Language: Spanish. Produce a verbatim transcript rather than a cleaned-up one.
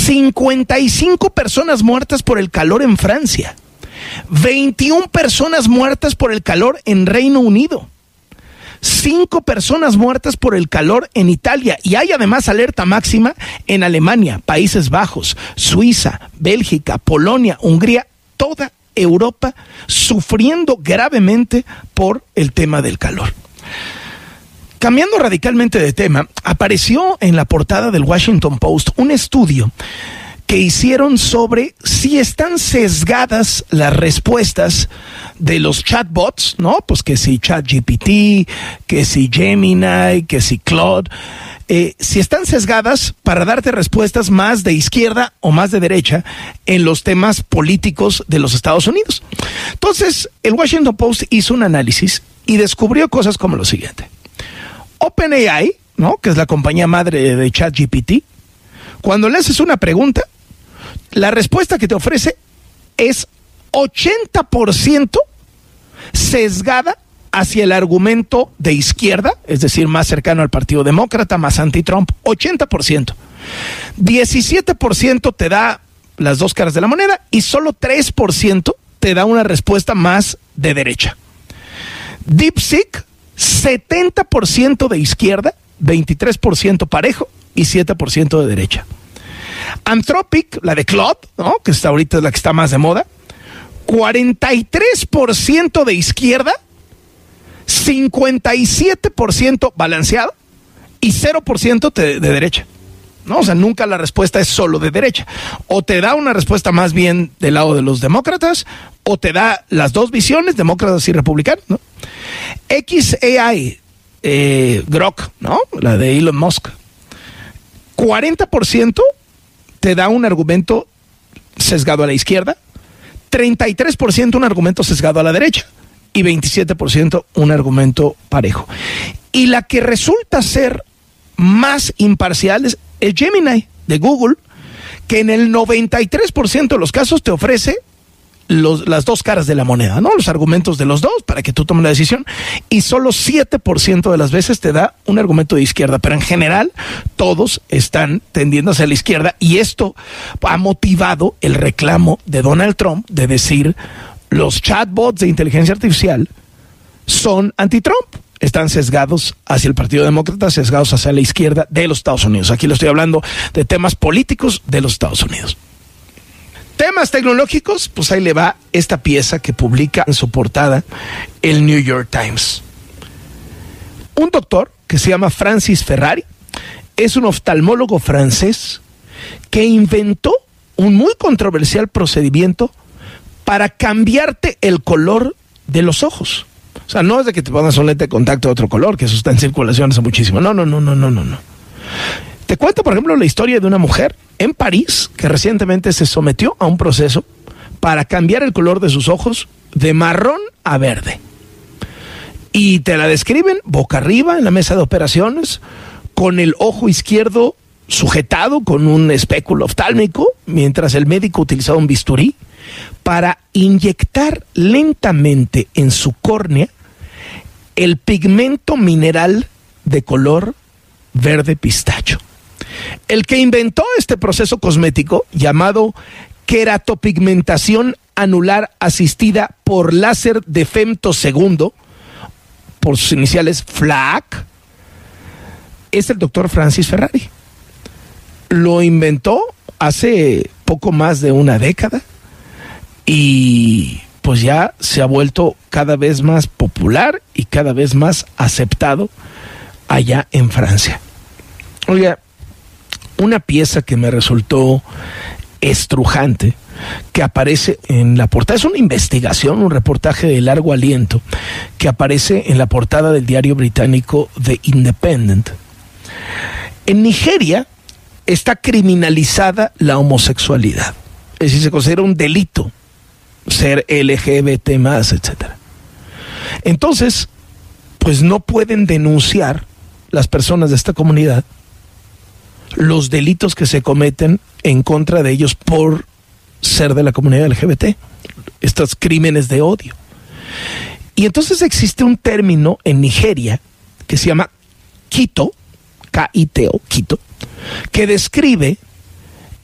cincuenta y cinco personas muertas por el calor en Francia, veintiuna personas muertas por el calor en Reino Unido, cinco personas muertas por el calor en Italia, y hay además alerta máxima en Alemania, Países Bajos, Suiza, Bélgica, Polonia, Hungría, toda Europa sufriendo gravemente por el tema del calor. Cambiando radicalmente de tema, apareció en la portada del Washington Post un estudio que hicieron sobre si están sesgadas las respuestas de los chatbots, ¿no? Pues que si ChatGPT, que si Gemini, que si Claude, eh, si están sesgadas para darte respuestas más de izquierda o más de derecha en los temas políticos de los Estados Unidos. Entonces, el Washington Post hizo un análisis y descubrió cosas como lo siguiente. OpenAI, ¿no? Que es la compañía madre de ChatGPT, cuando le haces una pregunta, la respuesta que te ofrece es ochenta por ciento sesgada hacia el argumento de izquierda, es decir, más cercano al Partido Demócrata, más anti-Trump, ochenta por ciento. diecisiete por ciento te da las dos caras de la moneda y solo tres por ciento te da una respuesta más de derecha. DeepSeek, setenta por ciento de izquierda, veintitrés por ciento parejo y siete por ciento de derecha. Anthropic, la de Claude, ¿no? Que está ahorita es la que está más de moda, cuarenta y tres por ciento de izquierda, cincuenta y siete por ciento balanceado y cero por ciento de, de derecha. ¿No? O sea, nunca la respuesta es solo de derecha. O te da una respuesta más bien del lado de los demócratas, o te da las dos visiones, demócratas y republicanos, ¿no? X A I, eh, Grok, ¿no? La de Elon Musk, cuarenta por ciento te da un argumento sesgado a la izquierda, treinta y tres por ciento un argumento sesgado a la derecha y veintisiete por ciento un argumento parejo. Y la que resulta ser más imparcial es el Gemini de Google, que en el noventa y tres por ciento de los casos te ofrece los, las dos caras de la moneda, ¿no? Los argumentos de los dos para que tú tomes la decisión, y solo siete por ciento de las veces te da un argumento de izquierda, pero en general todos están tendiendo hacia la izquierda, y esto ha motivado el reclamo de Donald Trump de decir los chatbots de inteligencia artificial son anti-Trump. Están sesgados hacia el Partido Demócrata, sesgados hacia la izquierda de los Estados Unidos. Aquí lo estoy hablando de temas políticos de los Estados Unidos. Temas tecnológicos, pues ahí le va esta pieza que publica en su portada el New York Times. Un doctor que se llama Francis Ferrari es un oftalmólogo francés que inventó un muy controversial procedimiento para cambiarte el color de los ojos. O sea, no es de que te pongas un lente de contacto de otro color, que eso está en circulación hace muchísimo. No, no, no, no, no, no, no. Te cuento, por ejemplo, la historia de una mujer en París que recientemente se sometió a un proceso para cambiar el color de sus ojos de marrón a verde. Y te la describen boca arriba en la mesa de operaciones, con el ojo izquierdo sujetado con un espéculo oftálmico, mientras el médico utilizaba un bisturí para inyectar lentamente en su córnea el pigmento mineral de color verde pistacho. El que inventó este proceso cosmético, llamado queratopigmentación anular asistida por láser de femtosegundo, por sus iniciales F L A C, es el doctor Francis Ferrari. Lo inventó hace poco más de una década y pues ya se ha vuelto cada vez más popular y cada vez más aceptado allá en Francia. Oiga, una pieza que me resultó estrujante, que aparece en la portada, es una investigación, un reportaje de largo aliento, que aparece en la portada del diario británico The Independent. En Nigeria está criminalizada la homosexualidad, es decir, se considera un delito ser L G B T más, etcétera. Entonces, pues no pueden denunciar las personas de esta comunidad los delitos que se cometen en contra de ellos por ser de la comunidad L G B T, estos crímenes de odio. Y entonces existe un término en Nigeria que se llama Kito, K I T O, Kito, que describe